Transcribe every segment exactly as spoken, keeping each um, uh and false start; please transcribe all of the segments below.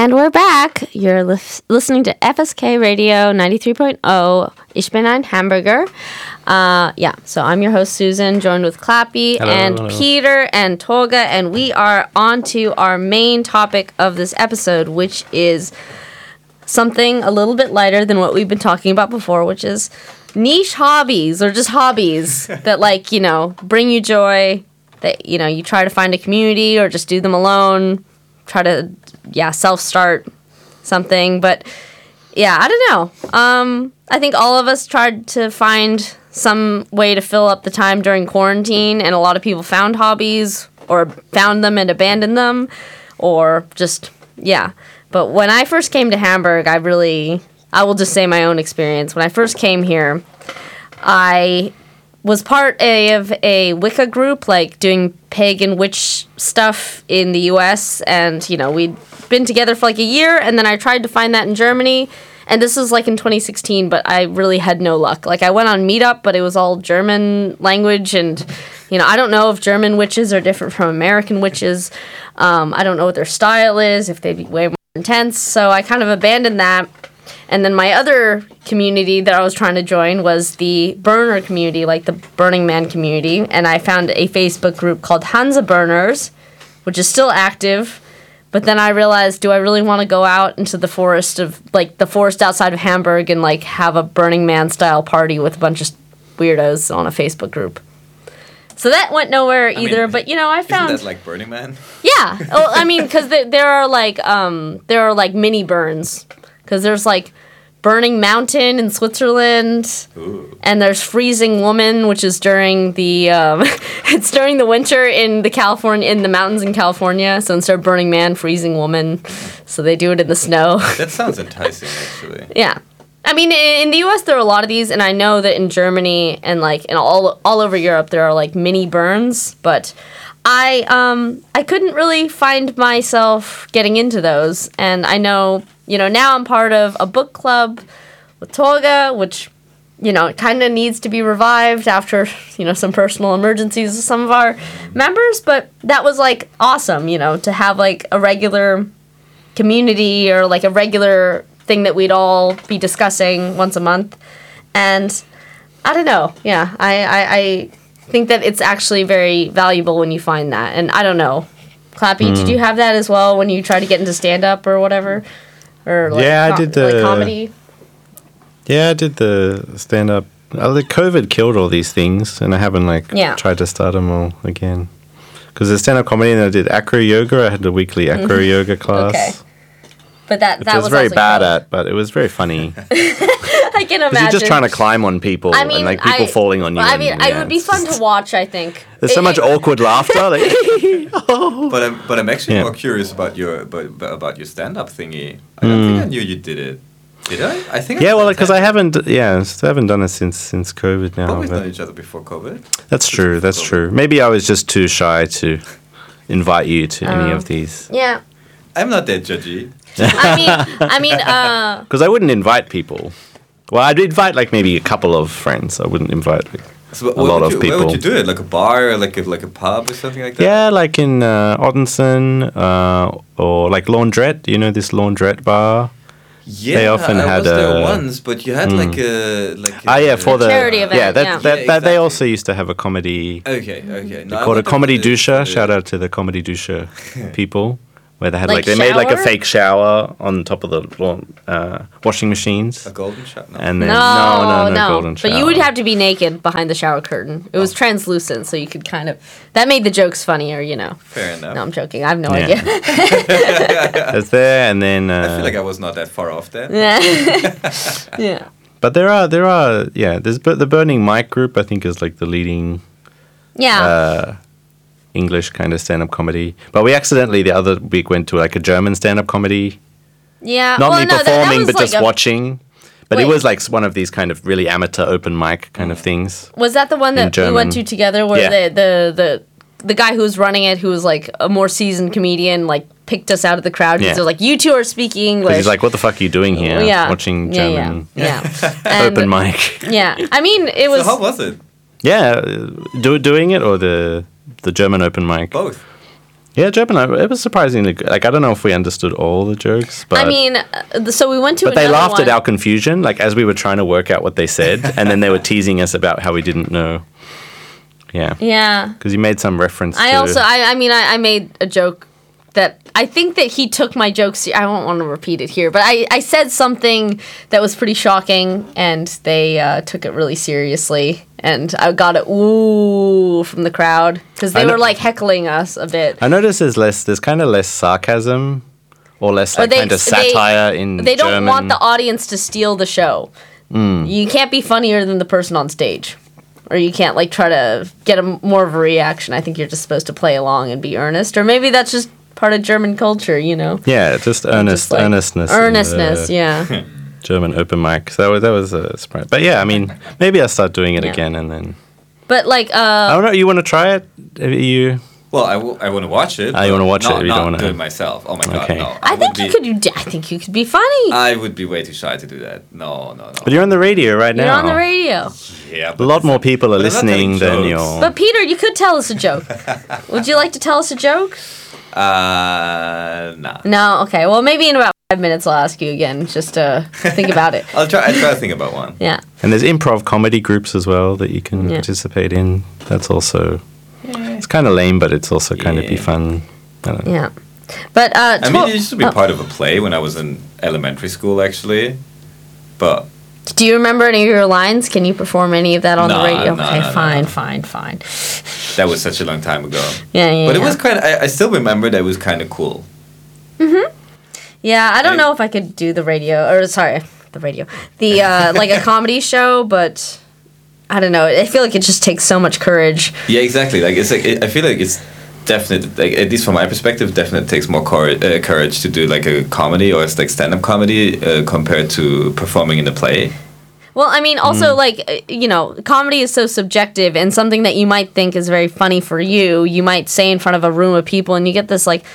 And we're back. You're lis- listening to F S K Radio ninety-three point oh. Ich bin ein Hamburger. Uh, yeah, so I'm your host, Susan, joined with Clappy Hello, and hello. Peter and Tolga, and we are on to our main topic of this episode, which is something a little bit lighter than what we've been talking about before, which is niche hobbies, or just hobbies that, like, you know, bring you joy, that, you know, you try to find a community or just do them alone, try to, yeah, self-start something. But, yeah, I don't know. Um, I think all of us tried to find some way to fill up the time during quarantine, and a lot of people found hobbies or found them and abandoned them, or just, yeah. But when I first came to Hamburg, I really, I will just say my own experience. When I first came here, I was part of a Wicca group, like doing pagan witch stuff in the U S, and, you know, we'd been together for like a year, and then I tried to find that in Germany, and this was like in twenty sixteen, but I really had no luck. Like, I went on Meetup, but it was all German language, and, you know, I don't know if German witches are different from American witches. Um, I don't know what their style is, if they'd be way more intense, so I kind of abandoned that. And then my other community that I was trying to join was the burner community, like the Burning Man community, and I found a Facebook group called Hansa Burners, which is still active. But then I realized, do I really want to go out into the forest of, like, the forest outside of Hamburg and, like, have a Burning Man style party with a bunch of weirdos on a Facebook group? So that went nowhere I either, mean, but, you know, I found... Isn't that like Burning Man? Yeah. Well, I mean, because there, there are, like, um, there are, like, mini burns. Because there's, like, Burning Mountain in Switzerland, Ooh. and there's Freezing Woman, which is during the um, it's during the winter in the California in the mountains in California. So instead of Burning Man, Freezing Woman, so they do it in the snow. That sounds enticing, actually. Yeah, I mean, in the U S there are a lot of these, and I know that in Germany and like in all all over Europe there are like mini burns, but I um I couldn't really find myself getting into those, and I know. You know, now I'm part of a book club with Tolga, which, you know, kind of needs to be revived after, you know, some personal emergencies with some of our members. But that was, like, awesome, you know, to have, like, a regular community or, like, a regular thing that we'd all be discussing once a month. And I don't know. Yeah, I, I, I think that it's actually very valuable when you find that. And I don't know. Clappy, mm. did you have that as well when you tried to get into stand-up or whatever? Or like yeah, com- I did the like comedy. Yeah, I did the stand up. Oh, the COVID killed all these things, and I haven't like yeah. tried to start them all again. Because the stand up comedy, and I did acro yoga. I had a weekly acro yoga class. Okay. But that Which that I was, was very also bad cool. at, but it was very funny. I can imagine. You're just trying to climb on people, I mean, and like people I, falling on you. I mean, and, it yeah, would be fun to watch. I think there's so it, much it, awkward laughter. Like, oh. But I'm but I'm actually yeah. more curious about your about, about your stand up thingy. I don't mm. think I knew you did it. Did I? I think. Yeah, I well, because I haven't. Yeah, I haven't done it since since COVID now. But we've but known each other before COVID. That's true. That's COVID. true. Maybe I was just too shy to invite you to um, any of these. Yeah. I'm not that judgy. I mean, I mean, uh... Because I wouldn't invite people. Well, I'd invite, like, maybe a couple of friends. I wouldn't invite, like, so a lot of you, people. Where would you do it? Like a bar or like a, like a pub or something like that? Yeah, like in uh, Ottensen uh, or, like, Laundrette. You know this Laundrette bar? Yeah, they often I had was there a, once, but you had mm. like a... like Ah, yeah, for the... charity event, yeah, that, yeah. that, yeah, that exactly. they also used to have a comedy... Okay, okay. No, called a Comedy Dusche. Shout out to the Comedy Dusche people. Where they had like, like they shower? made like a fake shower on top of the uh, washing machines. A golden shower? No. And then, no, no, no, no, no. golden shower. But you would have to be naked behind the shower curtain. It was oh. translucent, so you could kind of... That made the jokes funnier, you know. Fair enough. No, I'm joking. I have no yeah. idea. It's there, and then... Uh, I feel like I was not that far off there. Yeah. yeah. But there are, there are, yeah, there's the Burning Mic group, I think, is like the leading... Yeah. Uh, English kind of stand-up comedy. But we accidentally the other week went to like a German stand-up comedy. Yeah. Not well, me no, performing, that, that but like just a, watching. But wait. it was like one of these kind of really amateur open mic kind of things. Was that the one that we went to together where yeah. the, the, the, the guy who was running it, who was like a more seasoned comedian, like picked us out of the crowd because yeah. they're like, you two are speaking English. He's like, what the fuck are you doing here? Yeah. Watching yeah, German yeah, yeah. open mic. Yeah. I mean, it was... So how was it? Yeah. Do, doing it or the... The German open mic. Both. Yeah, German. It was surprisingly good. Like, I don't know if we understood all the jokes, but I mean, uh, so we went to. But they laughed one. at our confusion, like as we were trying to work out what they said, and then they were teasing us about how we didn't know. Yeah. Yeah. Because you made some reference. I to... also, I, I mean, I, I made a joke that I think that he took my jokes. I won't want to repeat it here, but I, I said something that was pretty shocking, and they uh, took it really seriously. And I got a ooh from the crowd because they I were know- like heckling us a bit. I notice there's less. There's kind of less sarcasm, or less Or like they- kind of they- satire in. They don't German. want the audience to steal the show. Hmm. You can't be funnier than the person on stage. Or you can't like try to get a more of a reaction. I think you're just supposed to play along and be earnest. Or maybe that's just part of German culture, you know. Yeah, just earnest, Just, like, earnestness. in Earnestness, the yeah. German open mic. So that was, that was a surprise. But yeah, I mean, maybe I'll start doing it Yeah. again, and then. But like, I uh, don't know. You want to try it? Have you? Well, I, w- I want to watch it. Ah, you but wanna watch not, it, you not don't wanna- do it myself. Oh my god, Okay. no! I think would you be, could. I think you could be funny. I would be way too shy to do that. No, no, no. But you're on the radio right You're now. on the radio. Yeah, A lot more people are But I'm not listening telling than jokes. you're. But Peter, you could tell us a joke. Would you like to tell us a joke? Uh, nah. No. Okay. Well, maybe in about five minutes I'll ask you again, just to think about it. I'll try. I try to think about one. Yeah. And there's improv comedy groups as well that you can Yeah. participate in. That's also. It's kind of lame, but it's also kind of be Yeah. fun. I don't know. Yeah. But uh, I mean, twelve- it used to be oh. part of a play when I was in elementary school, actually. But Do you remember any of your lines? Can you perform any of that on No, the radio? no, okay, no, no. fine, fine, fine. that was such a long time ago. Yeah, yeah. But it yeah. was kind of. I, I still remember that it was kind of cool. Yeah, I don't I- know if I could do the radio, or sorry, the radio, the uh, like a comedy show, but I don't know. I feel like it just takes so much courage. Yeah, exactly. Like it's like it, I feel like it's definitely like at least from my perspective, definitely takes more courage, uh, courage to do like a comedy or it's like stand up comedy uh, compared to performing in a play. Well, I mean, also like uh, you know, comedy is so subjective, and something that you might think is very funny for you, you might say in front of a room of people, and you get this like,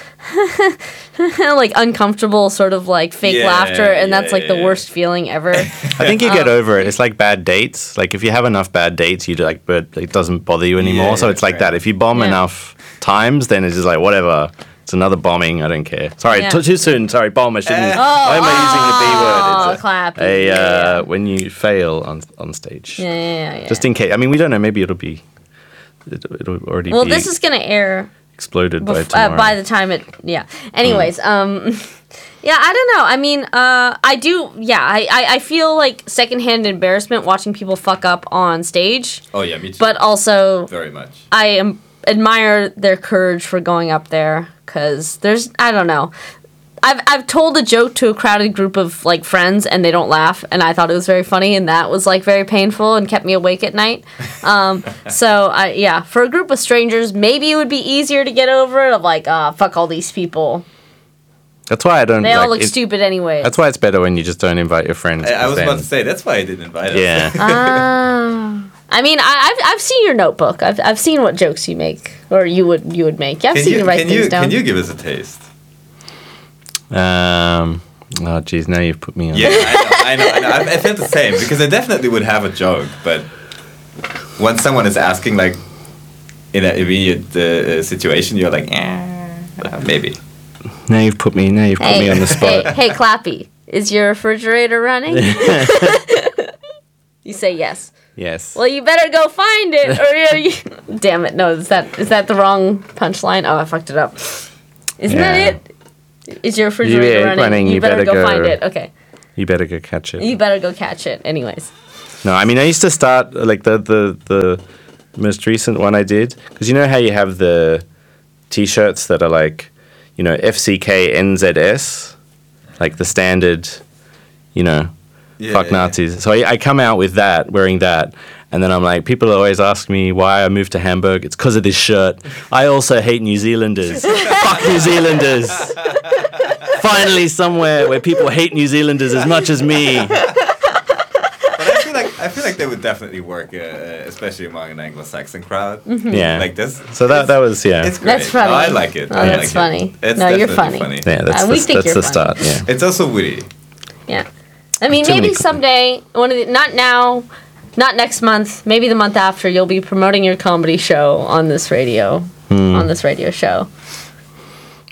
like uncomfortable sort of like fake Yeah, laughter, and yeah, that's like yeah, the yeah. worst feeling ever. I think you get over it. It's like bad dates. Like if you have enough bad dates, you do like, but it doesn't bother you anymore. Yeah, so it's like right. that. If you bomb Yeah. enough times, then it's just like whatever. It's another bombing. I don't care. Sorry, Yeah. t- too soon. Sorry, bomb. I shouldn't. Eh. Why am I using the B word? Oh, It's a, clappy. a Yeah, uh, yeah. when you fail on on stage. Yeah, yeah, yeah, yeah. Just in case. I mean, we don't know. Maybe it'll be. It'll, it'll already well, be this is gonna air exploded by bef- uh, tomorrow. by the time it. Yeah. Anyways, um, yeah, I don't know. I mean, uh, I do. Yeah, I, I, I feel like secondhand embarrassment watching people fuck up on stage, Oh yeah, me too. but also very much. I am admire their courage for going up there because there's I don't know. I've I've told a joke to a crowded group of like friends and they don't laugh, and I thought it was very funny, and that was like very painful and kept me awake at night. Um, so I yeah, for a group of strangers, maybe it would be easier to get over it. Of like, ah, fuck all these people. That's why I don't. They all like, look it- stupid anyway. That's why it's better when you just don't invite your friends. I, I 'cause was then- about to say that's why I didn't invite us. Yeah. Ah. I mean, I, I've I've seen your notebook. I've I've seen what jokes you make, or you would you would make. Yeah, I've Can seen you you write can things you down. can you give us a taste? Um. Oh, geez. Now you've put me on. Yeah, I know, I know, I know. I, I felt the same because I definitely would have a joke, but when someone is asking like in an immediate uh, situation, you're like, eh, uh, maybe. Now you've put me. Now you've put me on the spot. Hey, hey, Clappy, is your refrigerator running? You say yes. Yes. Well, you better go find it, or you. Damn it! No, is that is that the wrong punchline? Oh, I fucked it up. Isn't Yeah. that it? Is your refrigerator Yeah, running? running, You, you better, better go, go- find it. Okay. You better go catch it. You better go catch it. Anyways. No, I mean I used to start like the the the most recent one I did because you know how you have the T-shirts that are like, you know, F C K N Z S, like the standard, you know, Yeah, fuck yeah, Nazis. So I, I come out with that, wearing that, and then I'm like, people always ask me why I moved to Hamburg. It's because of this shirt. I also hate New Zealanders. Fuck New Zealanders. Finally, somewhere where people hate New Zealanders as much as me. But I feel like I feel like they would definitely work, uh, especially among an Anglo-Saxon crowd. Yeah. Like this. So that that was yeah. It's great. That's funny. No, I like it. Oh, I that's like funny. It. It's No, you're definitely funny. Yeah, that's Uh, we the, think that's you're the funny. start. Yeah. It's also witty. Yeah. I mean, Too many maybe com- someday, one of the, not now, not next month, maybe the month after, you'll be promoting your comedy show on this radio, Hmm. on this radio show.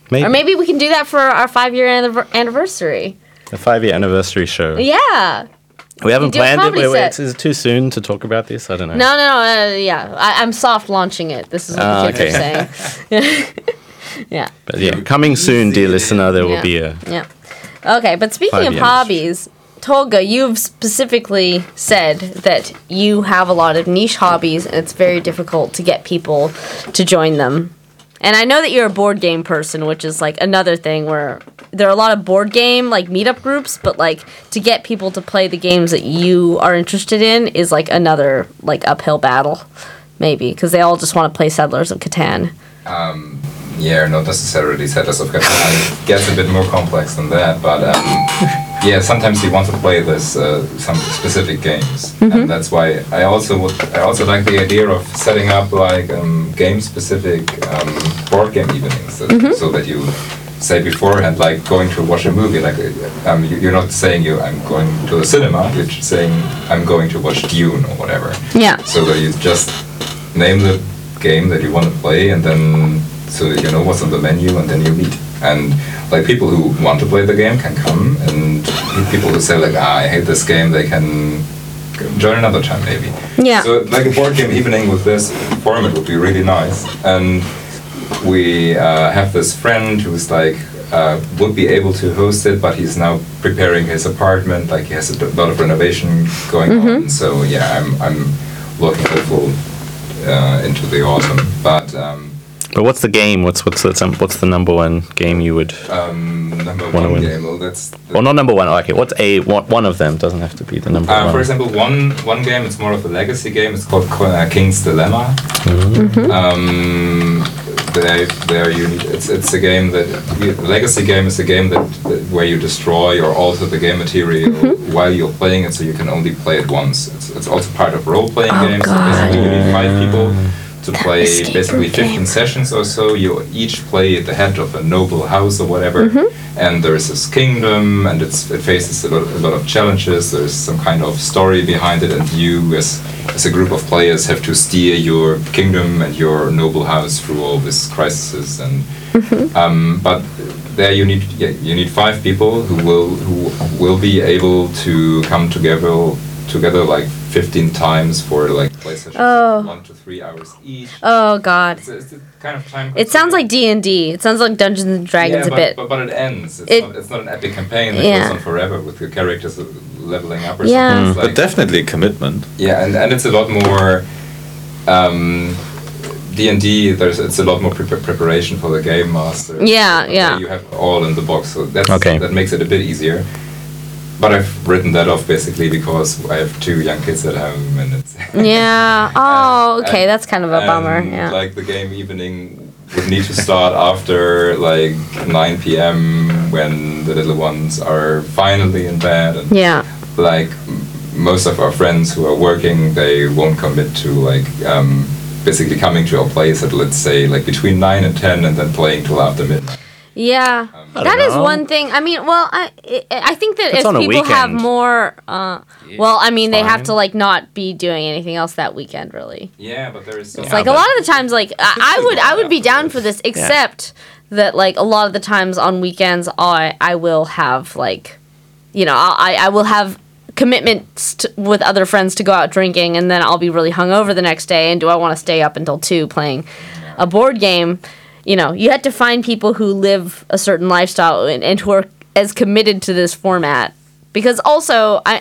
Maybe. Or maybe we can do that for our five-year anniver- anniversary. A five-year anniversary show. Yeah. We haven't do a planned it. comedy Wait, wait, set. is it too soon to talk about this? I don't know. No, no, no. Uh, yeah, I, I'm soft launching it. This is what Ah, the kids okay. are saying. Yeah. But yeah, coming soon, dear listener, there will Yeah. be a... Yeah. Okay, but speaking Five of years. hobbies, Tolga, you've specifically said that you have a lot of niche hobbies and it's very difficult to get people to join them. And I know that you're a board game person, which is like another thing where there are a lot of board game like meetup groups, but like to get people to play the games that you are interested in is like another like uphill battle, maybe, because they all just want to play Settlers of Catan. Um, yeah, not necessarily Settlers of Catan. It gets a bit more complex than that, but um, yeah, sometimes you want to play this uh, some specific games, Mm-hmm. and that's why I also would I also like the idea of setting up like um, game-specific um, board game evenings, so, Mm-hmm. so that you say beforehand, like going to watch a movie, like uh, um, you, you're not saying you I'm going to the cinema, you're just saying I'm going to watch Dune or whatever. Yeah. So that you just name the game that you want to play, and then so that you know what's on the menu, and then you meet. And like people who want to play the game can come, and people who say like, ah, I hate this game, they can join another time maybe. Yeah. So like a board game evening with this format would be really nice. And we uh, have this friend who's like uh, would be able to host it, but he's now preparing his apartment. Like he has a lot of renovation going on. So yeah, I'm I'm looking hopeful uh, into the autumn. But um, But what's the game? What's what's the, what's the number one game you would... um, number Wanna one win. game, well, that's. Well, not number one. Okay, what's a one, one of them? Doesn't have to be the number Uh, one. for example, one one game, it's more of a legacy game. It's called Co- uh, King's Dilemma. Mm-hmm. Um, they they're unique. It's it's a game that the legacy game is a game that, that where you destroy or alter the game material Mm-hmm. while you're playing it, so you can only play it once. It's it's also part of role playing Oh, games. So God. basically, you need five people to play escape basically room fifteen game. sessions or so. You each play the head of a noble house or whatever, Mm-hmm. and there's this kingdom, and it's it faces a lot, a lot of challenges. There's some kind of story behind it, and you as as a group of players have to steer your kingdom and your noble house through all these crises. And Mm-hmm. um, but there you need yeah, you need five people who will who will be able to come together together like fifteen times for like play sessions Oh. of one to three hours each. Oh, God. It's, it's the kind of time. It sounds like D and D. It sounds like Dungeons and Dragons yeah, a but, bit. But, but it ends. It's, It- not, it's not an epic campaign that Yeah. goes on forever with the characters leveling up or Yeah. something. It's But like- definitely commitment. yeah, and, and it's a lot more. Um, D and D, there's it's a lot more pre- preparation for the game master. Yeah, So yeah. You have all in the box, so that's Okay. that makes it a bit easier. But I've written that off basically because I have two young kids at home, and it's Yeah. Oh, And- okay. and- That's kind of a bummer. and, Yeah. Like the game evening would need to start after like nine p m when the little ones are finally in bed, and Yeah. like m- most of our friends who are working, they won't commit to like um, basically coming to a place at let's say like between nine and ten, and then playing till after midnight. Yeah. I That don't is know. one thing. I mean, well, I I I think that It's if on a people have weekend. more, uh, well, I mean, they have fine. to like not be doing anything else that weekend, really. Yeah, but there is. It's Yeah, like a but- lot of the times, like I, I would I would be down for this, except that like a lot of the times on weekends, I I will have like, you know, I I will have commitments to, with other friends to go out drinking, and then I'll be really hungover the next day. And do I want to stay up until two playing a board game? You know, you had to find people who live a certain lifestyle and, and who are as committed to this format. Because also, I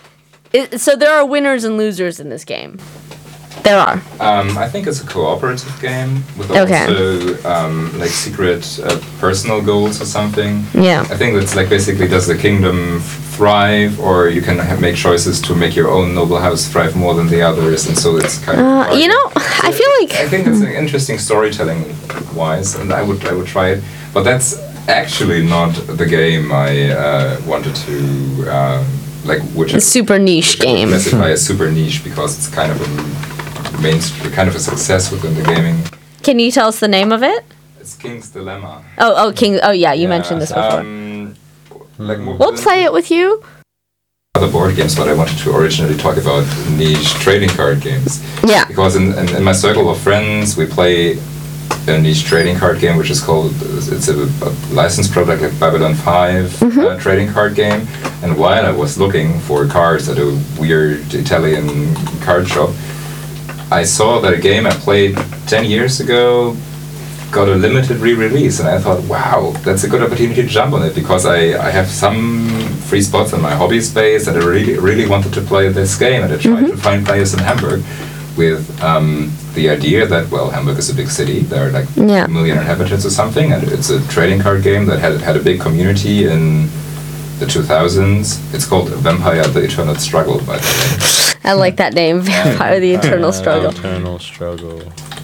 it, so there are winners and losers in this game. There are. Um, I think it's a cooperative game with Okay. also um, like secret uh, personal goals or something. Yeah. I think it's like basically does the kingdom thrive, or you can have, make choices to make your own noble house thrive more than the others, and so it's kind of. Uh, hard. you know, I feel like I think it's an interesting storytelling wise, and I would I would try it, but that's actually not the game I uh, wanted to um, like, which a I- super niche which I would game. classify as super niche because it's kind of a mainstream, kind of a success within the gaming. Can you tell us the name of it? It's King's Dilemma. Oh, oh, King. Oh, yeah, you Yeah, mentioned this before. Um, like more We'll play it with you. other board games, but I wanted to originally talk about niche trading card games. Yeah. Because in, in, in my circle of friends, we play a niche trading card game, which is called, it's a, a licensed product like Babylon five Mm-hmm. uh, trading card game. And while I was looking for cards at a weird Italian card shop, I saw that a game I played ten years ago got a limited re-release, and I thought, wow, that's a good opportunity to jump on it, because I, I have some free spots in my hobby space, and I really really wanted to play this game, and I tried Mm-hmm. to find players in Hamburg with um, the idea that, well, Hamburg is a big city, there are like Yeah. a million inhabitants or something, and it's a trading card game that had had a big community in the two thousands. It's called Vampire: The Eternal Struggle, by the way. I like that name, Vampire: The Eternal Uh, Struggle. Eternal struggle.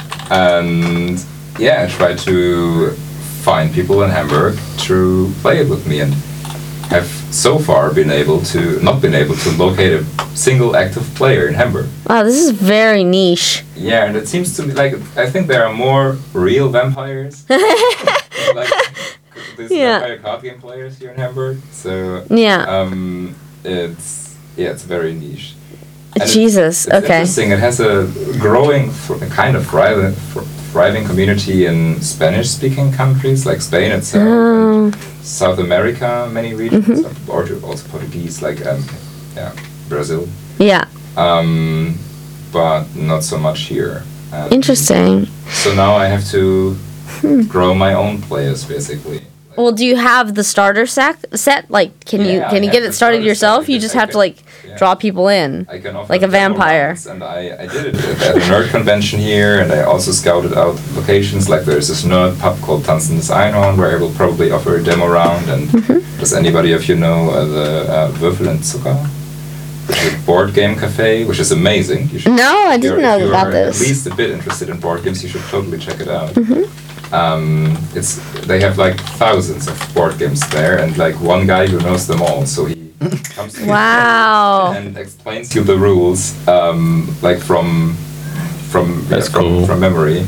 And yeah, I tried to find people in Hamburg to play it with me, and have so far been able to not been able to locate a single active player in Hamburg. Wow, this is very niche. Yeah, and it seems to me like I think there are more real vampires, like these Yeah. vampire card game players here in Hamburg. So Yeah. um, it's yeah, it's very niche. And it- Jesus, it's okay. interesting. It has a growing, thr- kind of thriving, thr- thriving community in Spanish-speaking countries like Spain itself, Oh. and South America, many regions, Mm-hmm. or also Portuguese, like um, yeah, Brazil. Yeah. Um, but not so much here. And Interesting. So now I have to Hmm. grow my own players, basically. Well, do you have the starter sack set? Like, can you Yeah, can I you have get the it started starter yourself? set You because just I have to can- like yeah. draw people in. I can offer Like a demo vampire. rounds, and I, I did it at a nerd convention here, and I also scouted out locations. Like there's this nerd pub called Tanzen des Einhorn, where I will probably offer a demo round. And Mm-hmm. does anybody of you know uh, the uh, Würfel und Zucker, which is a board game cafe, which is amazing. You should, No, I if didn't you're- know if you about are this. At least a bit interested in board games, you should totally check it out. Mm-hmm. Um, it's they have like thousands of board games there, and like one guy who knows them all, so he comes to you Wow. and explains you the rules, um, like from from That's yeah, from, cool. from memory,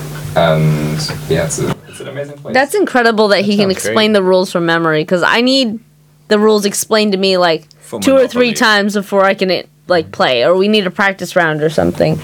and yeah, it's, a, it's an amazing place. That's incredible that he can sounds explain great. the rules from memory, because I need the rules explained to me like For two or three Monopoly. times before I can eh, like play, or we need a practice round or something.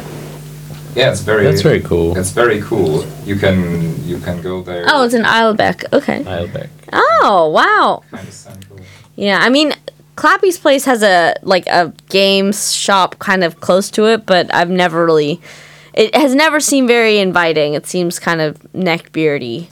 yeah, it's very That's very cool. It's very cool. You can you can go there. Oh, it's in Eilbeck. Okay. Eilbeck. Oh, wow. kind of central. Yeah, I mean, Clappy's Place has a like a games shop kind of close to it, but I've never really. It has never seemed very inviting. It seems kind of neckbeardy.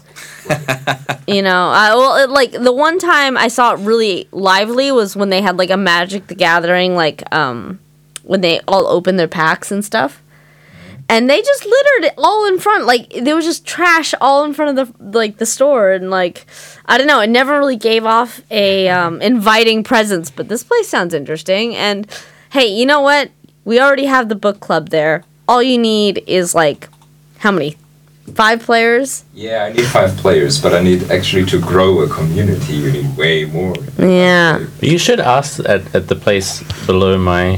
You know, I, well, it, like the one time I saw it really lively was when they had like a Magic the Gathering, like um, when they all opened their packs and stuff, and they just littered it all in front. Like there was just trash all in front of the like the store, and like I don't know, it never really gave off a um, inviting presence. But this place sounds interesting, and hey, you know what? We already have the book club there. All you need is like how many? Five players? Yeah, I need five players, but I need actually to grow a community. You need way more. Yeah. You should ask at, at the place below my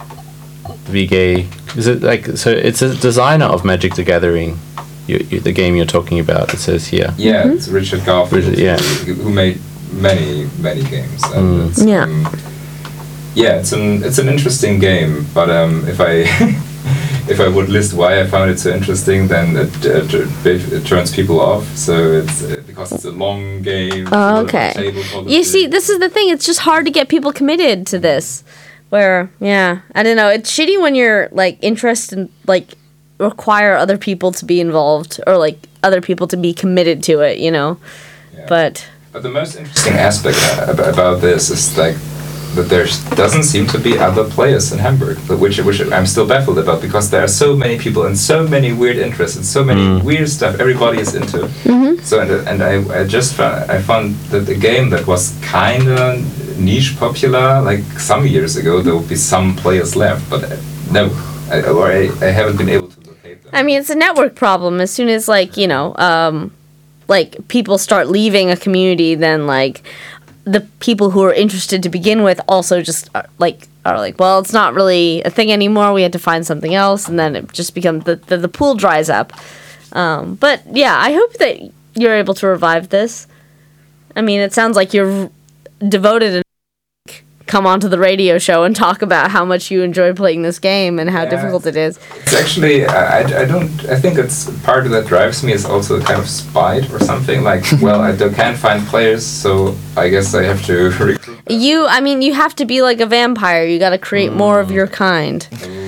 V G. Is it like so? It's a designer of Magic the Gathering. You, you, the game you're talking about. It says here. Yeah, it's Richard Garfield, Richard, yeah. who, who made many many games. And Mm. it's, Yeah. um, yeah, it's an it's an interesting game, but um, if I if I would list why I found it so interesting, then it, it, it, it turns people off. So it's uh, because it's a long game. it's a lot Oh, of okay. table politics. You see, this is the thing. It's just hard to get people committed to this. Where, yeah, I don't know. It's shitty when you're like interested in like require other people to be involved or like other people to be committed to it. You know, Yeah. but But the most interesting aspect ab- about this is like that there doesn't seem to be other players in Hamburg, but which which I'm still baffled about because there are so many people and so many weird interests and so many Mm. weird stuff everybody is into. So and and I, I just found, I found that the game that was kind of niche popular like some years ago there would be some players left, but uh, no, I, or I, I haven't been able to locate them. I mean, it's a network problem. As soon as like you know, um, like people start leaving a community, then like the people who are interested to begin with also just are, like are like, well, it's not really a thing anymore. We had to find something else, and then it just becomes the the, the pool dries up. Um, but yeah, I hope that you're able to revive this. I mean, it sounds like you're devoted and come onto the radio show and talk about how much you enjoy playing this game and how Yeah. difficult it is. It's actually, I, I don't, I think it's part of that drives me is also a kind of spite or something. Like, well, I don't, can't find players, so I guess I have to recruit. You, I mean, you have to be like a vampire. You got to create more of your kind.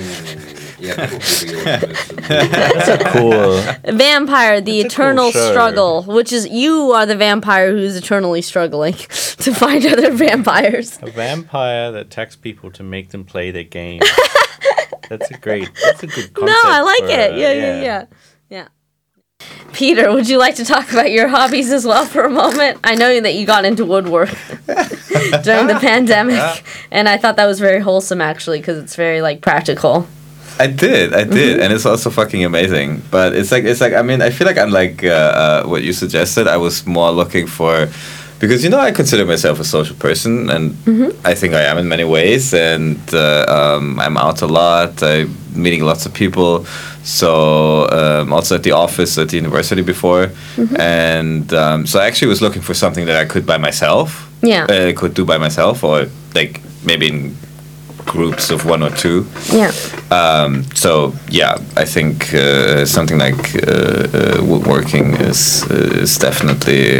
Yeah, that would be the ultimate. That's a cool. Vampire, the It's a cool eternal show. struggle, which is you are the vampire who's eternally struggling to find other vampires. A vampire that attacks people to make them play their game. That's a great. That's a good concept. No, I like for, it. uh, Yeah, yeah, yeah, yeah. Peter, would you like to talk about your hobbies as well for a moment? I know that you got into woodwork during the pandemic, and I thought that was very wholesome, actually, because it's very like practical. I did, I did, and it's also fucking amazing. But it's like, it's like, I mean, I feel like unlike uh, uh, what you suggested, I was more looking for, because you know, I consider myself a social person, and I think I am in many ways, and uh, um, I'm out a lot. I'm meeting lots of people. So um, also at the office at the university before, and um, so I actually was looking for something that I could by myself. Yeah. uh, could do by myself, or like maybe in groups of one or two. Yeah. Um, so yeah, I think uh, something like uh, uh, woodworking is is definitely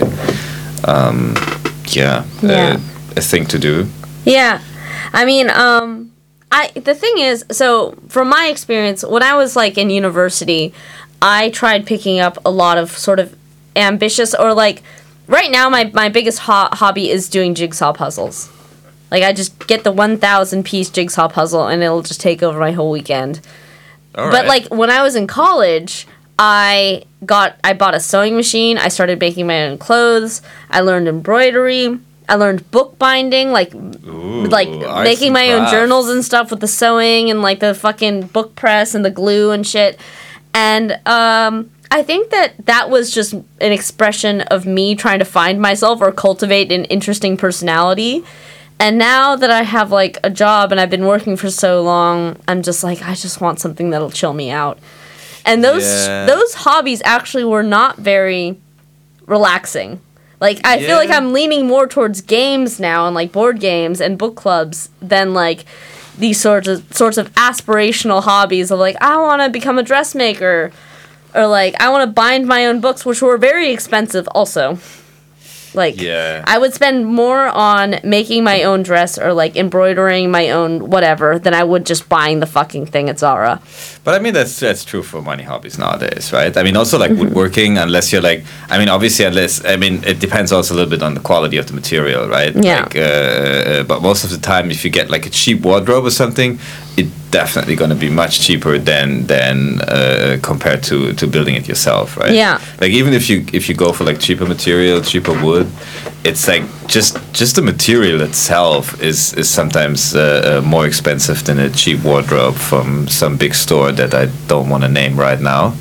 um, yeah, Yeah. Uh, a thing to do. Yeah. I mean, um, I the thing is, so from my experience, when I was like in university, I tried picking up a lot of sort of ambitious or like right now my, my biggest ho- hobby is doing jigsaw puzzles. Like I just get the one thousand piece jigsaw puzzle and it'll just take over my whole weekend. All But right. like when I was in college, I got I bought a sewing machine. I started making my own clothes. I learned embroidery. I learned bookbinding, like Ooh, like arts making and my own crafts. journals and stuff with the sewing and like the fucking book press and the glue and shit. And um I think that that was just an expression of me trying to find myself or cultivate an interesting personality. And now that I have like a job and I've been working for so long, I'm just like I just want something that'll chill me out. And those Yeah. those hobbies actually were not very relaxing. Like I feel like Yeah. I'm leaning more towards games now and like board games and book clubs than like these sorts of sorts of aspirational hobbies of like I want to become a dressmaker or like I want to bind my own books, which were very expensive also. Like Yeah. I would spend more on making my own dress or like embroidering my own whatever than I would just buying the fucking thing at Zara. But I mean that's that's true for many hobbies nowadays, right? I mean also like Mm-hmm. woodworking, unless you're like, I mean obviously unless I mean it depends also a little bit on the quality of the material, right? Yeah. Like, uh, but most of the time, if you get like a cheap wardrobe or something, it's definitely going to be much cheaper than than uh, compared to, to building it yourself, right? Yeah. Like even if you if you go for like cheaper material, cheaper wood, it's like just just the material itself is is sometimes uh, uh, more expensive than a cheap wardrobe from some big store that I don't want to name right now.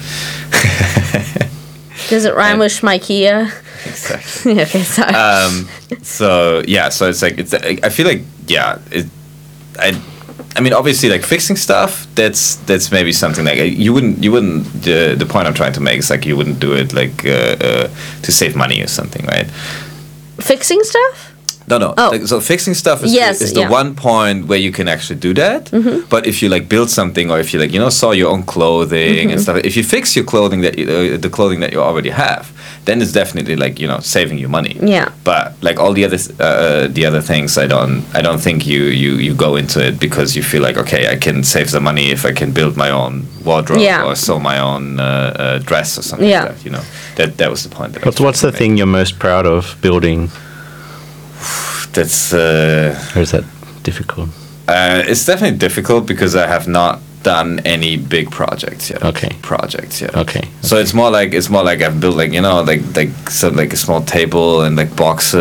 Does it rhyme with Schmikea? Exactly. Okay, sorry. Um, so yeah, so it's like it's. I feel like yeah, it. I. I mean, obviously, like fixing stuff. That's that's maybe something like you wouldn't. You wouldn't. The the point I'm trying to make is like you wouldn't do it like uh, uh, to save money or something, right? Fixing stuff? No, no. Oh. Like, so fixing stuff is, Yes, the, is the yeah. Mm-hmm. one point where you can actually do that. But if you like build something, or if you like you know saw your own clothing Mm-hmm. and stuff, if you fix your clothing that you, uh, the clothing that you already have, then it's definitely like you know saving you money. Yeah. But like all the other uh, the other things, I don't I don't think you, you you go into it because you feel like okay I can save the money if I can build my own wardrobe Yeah. or sew my own uh, uh, dress or something Yeah. like that. You know that that was the point. That I was What's what's the trying to make. thing you're most proud of building, That's. Uh, or is that difficult? Uh, it's definitely difficult because I have not done any big projects yet. Okay. Projects yet. Okay. So it's more like it's more like I've built like you know like like some like a small table and like boxes